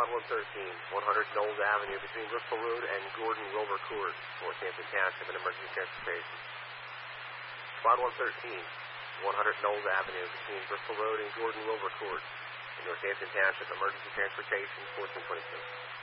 Squad 113, 100 Knowles Avenue between Bristol Road and Gordon Wilbur Court, Northampton Township, an emergency transportation. Squad 113, 100 Knowles Avenue between Bristol Road and Gordon Wilbur Court, in Northampton Township, emergency transportation, 1426.